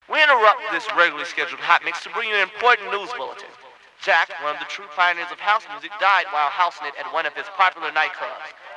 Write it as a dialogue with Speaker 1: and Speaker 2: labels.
Speaker 1: We interrupt this regularly scheduled hot mix to bring you an important news bulletin. Jack, one of the true pioneers of house music, died while housing it at one of his popular nightclubs.